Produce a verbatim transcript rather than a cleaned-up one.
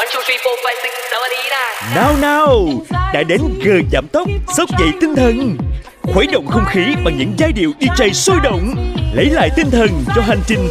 Nào nào, đã đến giờ giảm tốc, xốc dậy tinh thần. Khuấy động không khí bằng những giai điệu đi jay sôi động, lấy lại tinh thần cho hành trình